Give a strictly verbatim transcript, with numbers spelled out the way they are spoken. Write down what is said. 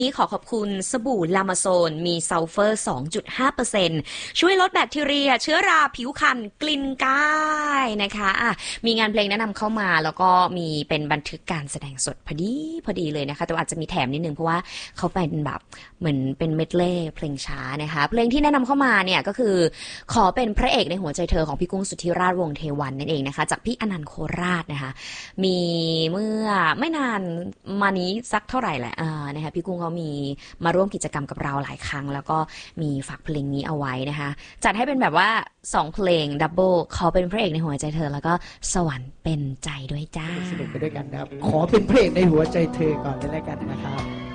นี้ขอขอบคุณสบู่ลามาโซนมีซัลเฟอร์ สองจุดห้าเปอร์เซ็นต์ ช่วยลดแบคทีเรียเชื้อราผิวคันกลิ่นกายนะคะะมีงานเพลงแนะนำเข้ามาแล้วก็มีเป็นบันทึกการแสดงสดพอดีพอดีเลยนะคะแต่อาจจะมีแถมนิดนึงเพราะว่าเขาเป็นแบบเหมือนเป็นเมดเล่เพลงช้านะคะเพลงที่แนะนำเข้ามาเนี่ยก็คือขอเป็นพระเอกในหัวใจเธอของพี่กุ้งสุทธิราชวงศ์เทวันนั่นเองนะคะจากพี่อนันต์โคราชนะคะมีเมื่อไม่นานมานี้สักเท่าไหร่แหละนะคะพี่กุ้งเขามีมาร่วมกิจกรรมกับเราหลายครั้งแล้วก็มีฝากเพลงนี้เอาไว้นะคะจัดให้เป็นแบบว่าสองเพลงดับเบิลเขาเป็นพระเอกในหัวใจเธอแล้วก็สวรรค์เป็นใจด้วยจ้าสนุกไปด้วยกันนะครับขอเป็นพระเอกในหัวใจเธอก่อนเลยแล้วกันนะครับ